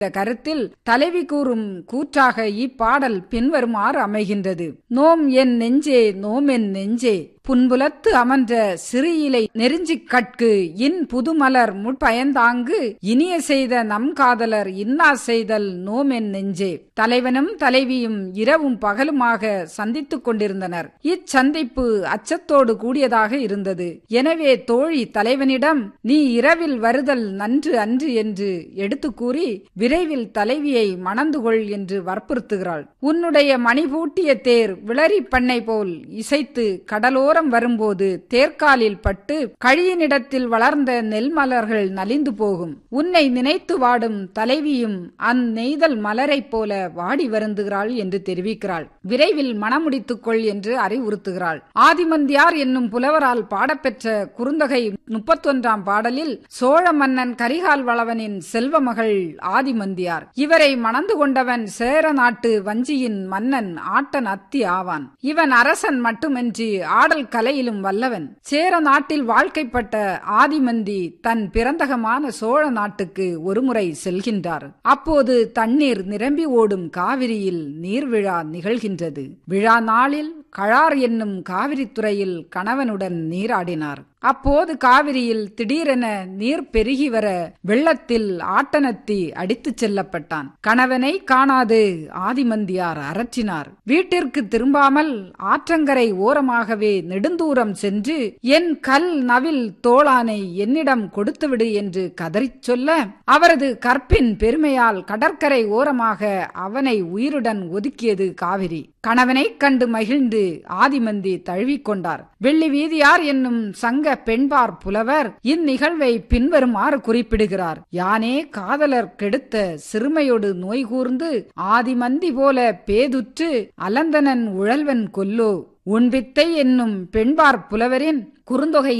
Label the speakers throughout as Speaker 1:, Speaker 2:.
Speaker 1: கருத்தில் தலைவி கூறும் கூற்றாக இப்பாடல் பின்வருமாறு அமைகின்றது. நோம் என் நெஞ்சே, நோம் என் நெஞ்சே, புன்புலத்து அமர்ந்த சிறு இலை நெருஞ்சிக் கட்கு இன் புதுமலர் முட்பயந்தாங்கு இனிய செய்த நம் காதலர் இன்னா செய்தல் நோமென் நெஞ்சே. தலைவனும் தலைவியும் இரவும் பகலுமாக சந்தித்துக் கொண்டிருந்தனர். இச்சந்திப்பு அச்சத்தோடு கூடியதாக இருந்தது. எனவே தோழி தலைவனிடம் நீ இரவில் வருதல் நன்று அன்று என்று எடுத்து கூறி விரைவில் தலைவியை மணந்துகொள் என்று வற்புறுத்துகிறாள். உன்னுடைய மணிபூட்டிய தேர் விளரி பண்ணை போல் இசைத்து கடலோரம் வரும்போது தேர்காலில் பட்டு கழியினிடத்தில் வளர்ந்த நெல் மலர்கள் நலிந்து போகும். உன்னை நினைத்து வாடும் தலைவியும் அந்நெய்தல் மலரைப் போல வாடி வருந்துகிறாள் என்று தெரிவிக்கிறாள். விரைவில் மணமுடித்துக் கொள் என்று அறிவுறுத்துகிறாள். ஆதிமந்தியார் என்னும் புலவரால் பாடப்பெற்ற குறுந்தொகை 31ஆம் பாடலில் சோழ மன்னன் கரிகால் வளவனின் செல்வ மகள் ஆதிமந்தியார். இவரை மணந்து கொண்டவன் சேர நாட்டு வஞ்சியின் மன்னன் ஆட்டன் அத்தி ஆவான். இவன் அரசன் மட்டுமின்றி ஆடல் கலையிலும் வல்லவன். சேர நாட்டில் வாழ்க்கைப்பட்ட ஆதிமந்தி தன் பிறந்தகமான சோழ நாட்டுக்கு ஒருமுறை செல்கின்றார். அப்போது தண்ணீர் நிரம்பி ஓடும் காவிரியில் நீர்விழா நிகழ்கின்றது. விழா நாளில் கழார் என்னும் காவிரி துறையில் கணவனுடன் நீராடினார். அப்போது காவிரியில் திடீரென நீர் பெருகி வர வெள்ளத்தில் ஆட்டனத்தி அடித்துச் செல்லப்பட்டான். கணவனை காணாது ஆதிமந்தியார் அரற்றினார். வீட்டிற்கு திரும்பாமல் ஆற்றங்கரை ஓரமாகவே நெடுந்தூரம் சென்று என் கல் நவில் தோளானை என்னிடம் கொடுத்துவிடு என்று கதறிச் சொல்ல அவரது கற்பின் பெருமையால் கடற்கரை ஓரமாக அவனை உயிருடன் ஒதுக்கியது காவிரி. கணவனை கண்டு மகிழ்ந்து ஆதிமந்தி தழுவிக்கொண்டார். வெள்ளி வீதியார் என்னும் சங்க பெண்பார் புலவர் இந்நிகழ்வை பின்வருமாறு குறிப்பிடுகிறார். யானே காதலர் கெடுத்த சிறுமையோடு நோய் கூர்ந்து ஆதிமந்தி போல பேதுற்று அலந்தனன் உழல்வன் கொல்லோ. உன்பித்தை என்னும் பெண்பார் புலவரின் குறுந்தொகை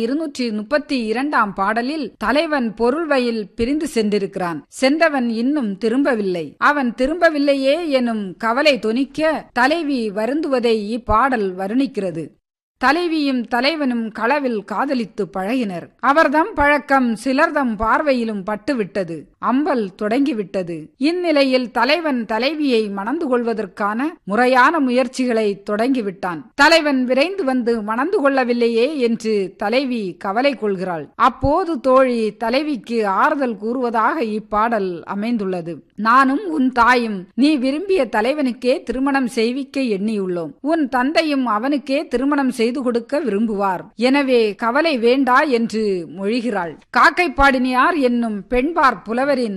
Speaker 1: 232ஆம் பாடலில் தலைவன் பொருள்வயில் பிரிந்து சென்றிருக்கிறான். சென்றவன் இன்னும் திரும்பவில்லை. அவன் திரும்பவில்லையே எனும் கவலை தொனிக்க தலைவி வருந்துவதை இப்பாடல் வருணிக்கிறது. தலைவியும் தலைவனும் களவில் காதலித்து பழகினர். அவர்தம் பழக்கம் சிலர்தம் பார்வையிலும் பட்டுவிட்டது. அம்பல் தொடங்கிவிட்டது. இந்நிலையில் தலைவன் தலைவியை மணந்து கொள்வதற்கான முறையான முயற்சிகளை தொடங்கிவிட்டான். தலைவன் விரைந்து வந்து மணந்து கொள்ளவில்லையே என்று தலைவி கவலை கொள்கிறாள். அப்போது தோழி தலைவிக்கு ஆறுதல் கூறுவதாக இப்பாடல் அமைந்துள்ளது. நானும் உன் தாயும் நீ விரும்பிய தலைவனுக்கே திருமணம் செய்விக்க எண்ணியுள்ளோம். உன் தந்தையும் அவனுக்கே திருமணம் செய்து கொடுக்க விரும்புவார். எனவே கவலை வேண்டா என்று மொழிகிறாள். காக்கைப்பாடினியார் என்னும் பெண்பார் புலவரின்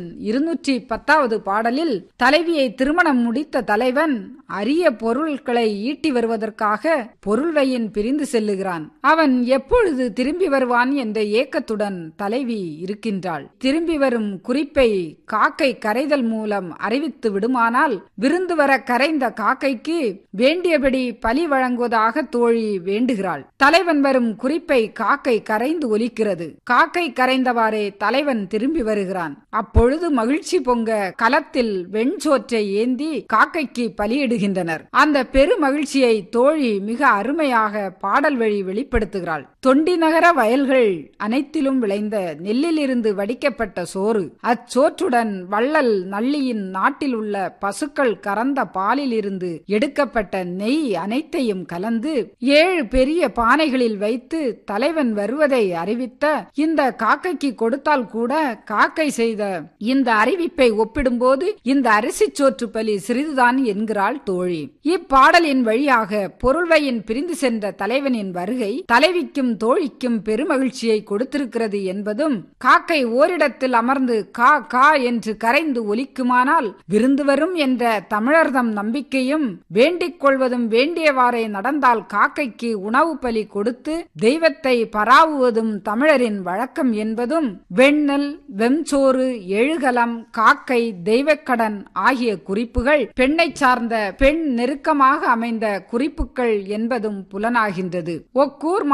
Speaker 1: 210வது பாடலில் தலைவியை திருமணம் முடித்த தலைவன் அரிய பொருட்களை ஈட்டி வருவதற்காக பொருள்வையின் பிரிந்து செல்லுகிறான். அவன் எப்பொழுது திரும்பி வருவான் என்ற ஏக்கத்துடன் தலைவி இருக்கின்றாள். திரும்பி வரும் குறிப்பை காக்கை கரைதல் மூலம் அறிவித்து விடுமானால் விருந்து வர கரைந்த காக்கைக்கு வேண்டியபடி பலி வழங்குவதாக தோழி வேண்டுகிறாள். தலைவன் வரும் குறிப்பை காக்கை கரைந்து ஒலிக்கிறது. காக்கை கரைந்தவாறே தலைவன் திரும்பி வருகிறான். அப்பொழுது மகிழ்ச்சி பொங்க களத்தில் வெண்சோற்றை ஏந்தி காக்கைக்கு பலியிடுகின்றனர். அந்த பெரு மகிழ்ச்சியை தோழி மிக அருமையாக பாடல் வழி வெளிப்படுத்துகிறாள். தொண்டி நகர வயல்கள் அனைத்திலும் விளைந்த நெல்லிலிருந்து வடிக்கப்பட்ட சோறு, அச்சோற்றுடன் வள்ளல் நள்ளியின் நாட்டில் உள்ள பசுக்கள் கறந்த பாலில் இருந்து எடுக்கப்பட்ட நெய் அனைத்தையும் கலந்து 7 பெரிய பானைகளில் வைத்து தலைவன் வருவதை அறிவித்த இந்த காக்கைக்கு கொடுத்தால் கூட காக்கை செய்த இந்த அறிவிப்பை ஒப்பிடும்போது இந்த அரிசி சோற்று பலி சிறிதுதான் என்கிறாள் தோழி. இப்பாடலின் வழியாக பொருள்வையின் பிரிந்து சென்ற தலைவனின் வருகை தலைவிக்கும் தோழிக்கும் பெருமகிழ்ச்சியை கொடுத்திருக்கிறது என்பதும், காக்கை ஓரிடத்தில் அமர்ந்து கா கா என்று கரைந்து ஒலிக்குமானால் விருந்து வரும் என்ற தமிழர்தம் நம்பிக்கையும், வேண்டிக் கொள்வதும் வேண்டியவாறே நடந்தால் காக்கைக்கு உணவு பலி கொடுத்து தெய்வத்தை பராவுவதும் தமிழரின் வழக்கம் என்பதும், வெண்ணெல், வெம்சோறு, எழுகலம், காக்கை, தெய்வக்கடன் ஆகிய குறிப்புகள் பெண்ணை சார்ந்த பெண் நெருக்கமாக அமைந்த குறிப்புகள் என்பதும் புலனாகின்றது. ஒக்கூர் மாசாத்தியார்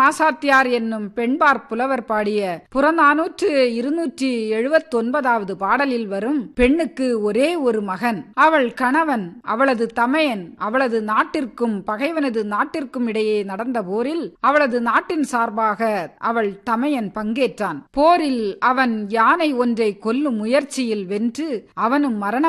Speaker 1: நாச்சியார் என்னும் பெண்பார் புலவர் பாடிய புறநானூற்று 279வது பாடலில் வரும் பெண்ணுக்கு ஒரே ஒரு மகன், அவள் கணவன், அவளது தமையன், அவளது நாட்டிற்கும் பகைவனது நாட்டிற்கும் இடையே நடந்த போரில் அவளது நாட்டின் சார்பாக அவள் தமையன் பங்கேற்றான். போரில் அவன் யானை ஒன்றை கொல்லும் முயற்சியில் வென்று அவனும் மரணம்